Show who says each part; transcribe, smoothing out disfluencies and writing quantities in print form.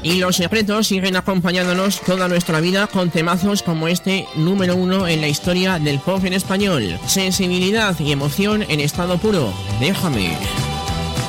Speaker 1: Y Los Secretos siguen acompañándonos toda nuestra vida con temazos como este número 1 en la historia del pop en español. Sensibilidad y emoción en estado puro. Déjame.